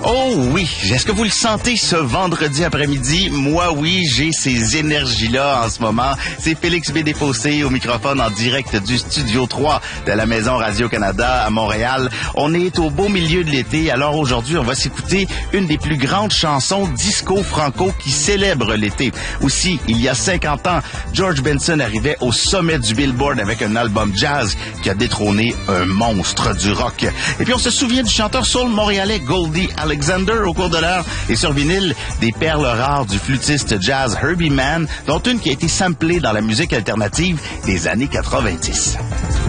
Oh oui, est-ce que vous le sentez ce vendredi après-midi? Moi oui, j'ai ces énergies-là en ce moment. C'est Félix B. Desfossés au microphone en direct du Studio 3 de la Maison Radio-Canada à Montréal. On est au beau milieu de l'été, alors aujourd'hui on va s'écouter une des plus grandes chansons disco-franco qui célèbre l'été. Aussi, il y a 50 ans, George Benson arrivait au sommet du Billboard avec un album jazz qui a détrôné un monstre du rock. Et puis on se souvient du chanteur soul montréalais Goldie Alexander au cours de l'heure, et sur vinyle, des perles rares du flûtiste jazz Herbie Mann, dont une qui a été samplée dans la musique alternative des années 90.